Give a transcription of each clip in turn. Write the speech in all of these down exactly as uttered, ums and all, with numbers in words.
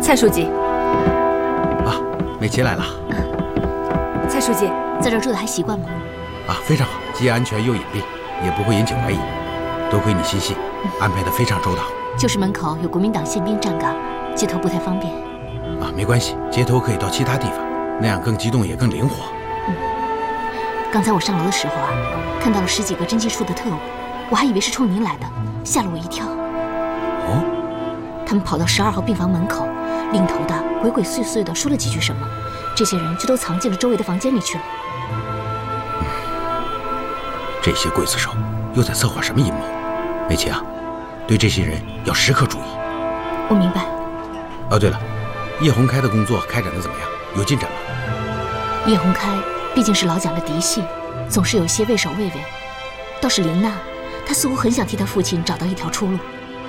蔡书记。 啊，美琪来了。 嗯、蔡书记， 在这儿住的还习惯吗？ 啊，非常好，既安全又隐蔽，也不会引起怀疑。多亏你细心，安排得非常周到。 就是门口有国民党宪兵站岗，街头不太方便。 啊，没关系，街头可以到其他地方，那样更机动也更灵活。 嗯。刚才我上楼的时候啊，看到了十几个侦缉处的特务，我还以为是冲您来的，吓了我一跳。 哦。 他们跑到十二号病房门口，领头的鬼鬼祟祟的说了几句什么，这些人就都藏进了周围的房间里去了。 嗯，这些刽子手又在策划什么阴谋？美琪啊，对这些人要时刻注意。 我明白。 哦，对了，叶洪开的工作开展得怎么样？有进展吗？ 叶洪开毕竟是老蒋的嫡系，总是有些畏首畏尾。倒是林娜，她似乎很想替她父亲找到一条出路。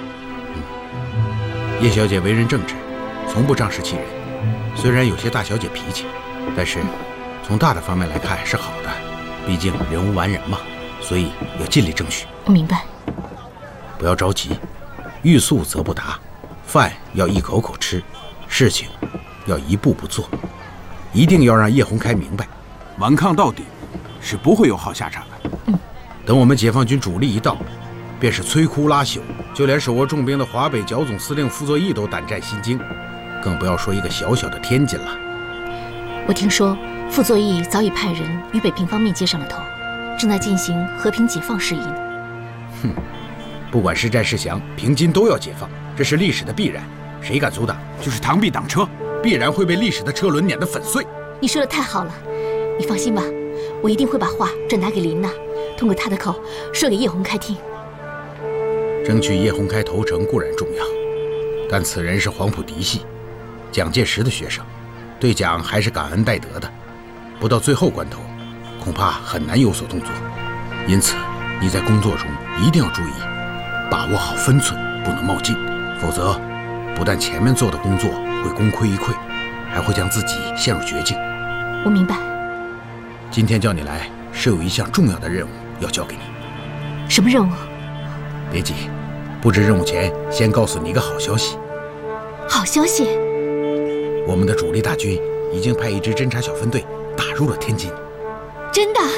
嗯，叶小姐为人正直，从不仗势欺人。虽然有些大小姐脾气，但是从大的方面来看是好的。毕竟人无完人嘛，所以要尽力争取。 我明白。 不要着急，欲速则不达。饭要一口口吃，事情要一步步做。一定要让叶洪开明白， 顽抗到底是不会有好下场的。 嗯， 等我们解放军主力一到，便是摧枯拉朽，就连手握重兵的华北剿总司令傅作义都胆战心惊，更不要说一个小小的天津了。 我听说傅作义早已派人与北平方面接上了头，正在进行和平解放事宜呢。 哼，不管是战是降，平津都要解放，这是历史的必然，谁敢阻挡？ 就是螳臂挡车， 必然会被历史的车轮碾得粉碎。 你说的太好了，你放心吧，我一定会把话转达给林娜，通过她的口说给叶洪开听。 争取叶洪开投诚固然重要，但此人是黄埔嫡系，蒋介石的学生，对蒋还是感恩戴德的，不到最后关头，恐怕很难有所动作。因此，你在工作中一定要注意，把握好分寸，不能冒进，否则，不但前面做的工作会功亏一篑，还会将自己陷入绝境。 我明白。 今天叫你来，是有一项重要的任务要交给你。 什么任务？ 别急，布置任务前，先告诉你一个好消息。 好消息？ 我们的主力大军已经派一支侦察小分队打入了天津。 真的？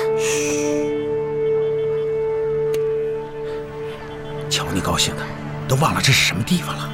瞧你高兴的，都忘了这是什么地方了。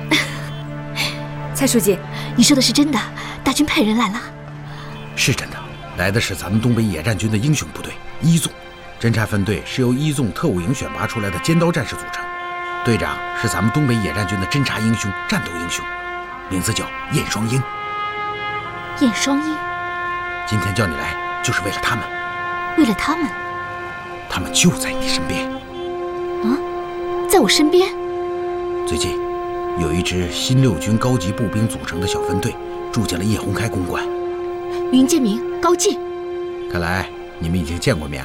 蔡书记， 你说的是真的？大军派人来了？ 是真的，来的是咱们东北野战军的英雄部队一纵。侦察分队是由一纵特务营选拔出来的尖刀战士组成，队长是咱们东北野战军的侦察英雄、战斗英雄，名字叫燕双鹰。 燕双鹰？ 今天叫你来，就是为了他们。 为了他们？ 他们就在你身边。 啊，在我身边？ 最近有一支新六军高级步兵组成的小分队住进了叶洪开公馆。 云建明、高进， 看来你们已经见过面了。